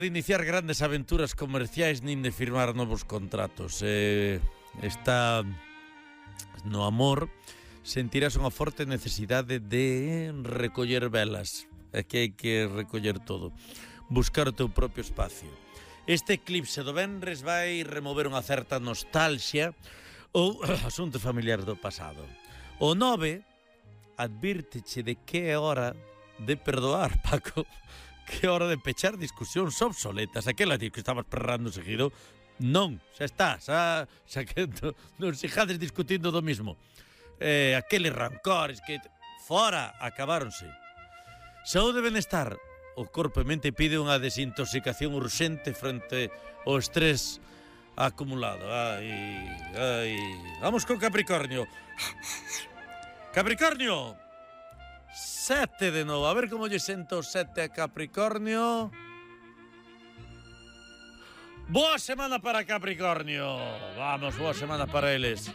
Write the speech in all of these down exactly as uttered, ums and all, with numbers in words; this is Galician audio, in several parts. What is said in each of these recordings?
de iniciar grandes aventuras comerciais nin de firmar novos contratos. Eh, está no amor, sentirás unha forte necesidade de recoller velas. Aquí hai que recoller todo. Buscar o teu propio espacio. Este eclipse do venres vai remover unha certa nostalgia ou asuntos familiares do pasado. O nove advírteche de que é hora de perdoar, Paco. Que hora de pechar discusións obsoletas. Aquela tío que estabas perrando seguido. Non, xa está, xa, xa que no, non sigades discutindo do mismo. Eh, aqueles rancores que fora acabaronse. Saúde e benestar. O corpo e mente pide unha desintoxicación urxente frente ao estrés acumulado. Ai, ai. Vamos con Capricornio. Capricornio. Sete de novo. A ver como lle sento sete a Capricornio. Boa semana para Capricornio. Vamos, boa semana para eles.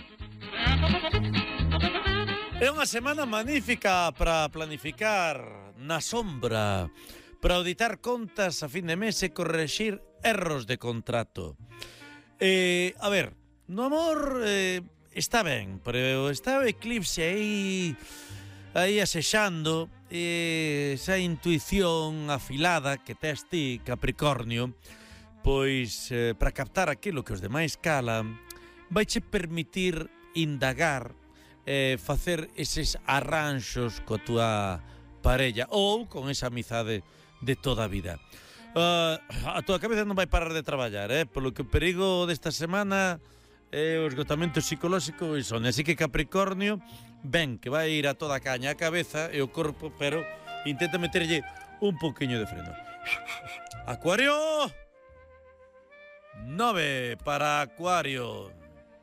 É unha semana magnífica para planificar na sombra, para auditar contas a fin de mes e correxir erros de contrato. Eh, a ver, no amor eh, está ben, pero está o eclipse aí... aí asexando eh, esa intuición afilada que tes ti, Capricornio, pois eh, para captar aquilo que os demais calan, vaiche permitir indagar, eh, facer eses arranxos coa túa parella ou con esa amizade de toda a vida. Uh, a túa cabeza non vai parar de traballar, eh, polo que o perigo desta semana é o esgotamento psicolóxico e son. Así que Capricornio, ben, que vai ir a toda a caña a cabeza e o corpo, pero intenta meterlle un poquinho de freno. Acuario! Nove para Acuario.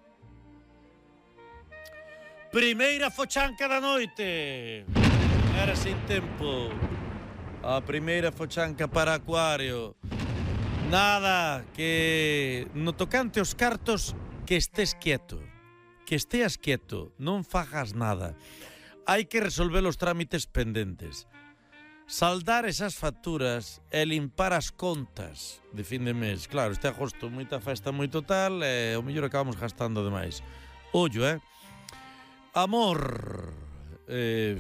Primeira fochanca da noite. Era sin tempo. A primeira fochanca para Acuario. Nada, que no tocante aos cartos, que estés quieto, que esteas quieto, non fagas nada. Hai que resolver os trámites pendentes, saldar esas facturas e limpar as contas de fin de mes. Claro, este agosto moita festa, moito tal, e o mellor acabamos gastando demais. Ollo, eh? Amor. Eh...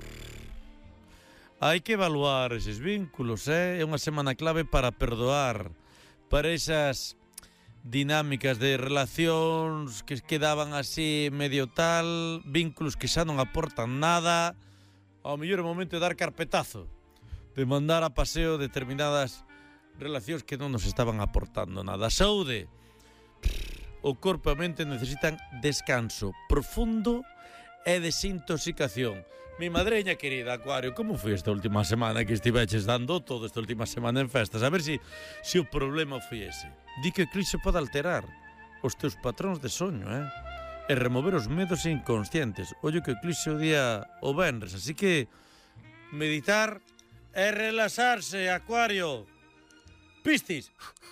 Hai que evaluar eses vínculos, eh? É unha semana clave para perdoar, para esas dinámicas de relacións que quedaban así medio tal, vínculos que xa non aportan nada. Ao mellor é o momento de dar carpetazo, de mandar a paseo determinadas relacións que non nos estaban aportando nada. Saúde. O corpo e a mente necesitan descanso profundo e desintoxicación. Mi madreña querida, Acuario, como foi esta última semana que estiveches dando todo esta última semana en festas? A ver si, si o problema foi ese. Di que o eclipse pode alterar os teus patróns de soño, eh? E remover os medos inconscientes. Ollo que o eclipse o día o venres, así que meditar e relaxarse, Acuario. Piscis.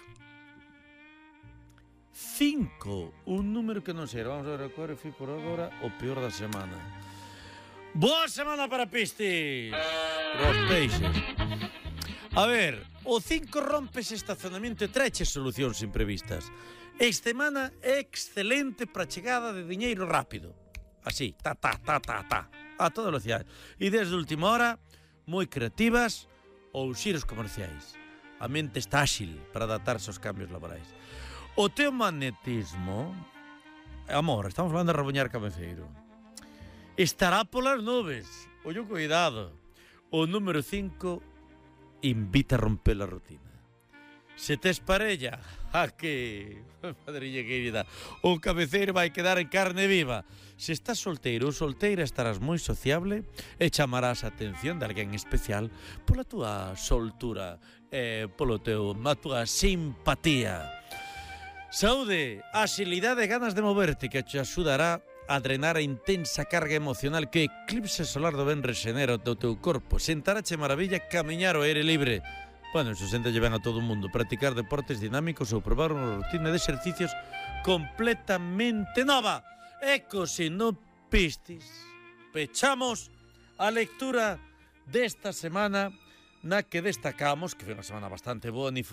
Cinco, un número que non sei. Vamos a ver, Acuario, fui por agora o peor da semana. Boa semana para Piscis. Para os peixes. A ver, o cinco rompes estacionamento e treches solucións imprevistas. Esta semana é excelente para a chegada de diñeiro rápido. Así, ta, ta, ta, ta, ta, a toda velocidade. E desde a última hora, moi creativas ou xiros comerciais. A mente está áxil para adaptarse aos cambios laborais. O teu magnetismo, amor, estamos falando de rabuñar cabeceiro, estará polas nubes. Ollo, cuidado. O número cinco invita a romper a rutina. Se tes parella, a que, madriña querida, o cabeceiro vai quedar en carne viva. Se estás solteiro ou solteira, estarás moi sociable e chamarás a atención de alguén especial pola túa soltura e polo teu, a túa simpatía. Saúde, axilidade e ganas de moverte que te axudará a drenar a intensa carga emocional que o eclipse solar do venres xenera do teu corpo. Sentarache maravilla camiñar ao aire libre. Bueno, iso sentalle ben a todo o mundo. Practicar deportes dinámicos ou probar unha rutina de exercicios completamente nova. Eco, se non Piscis, pechamos a lectura desta semana na que destacamos, que foi unha semana bastante boa, ni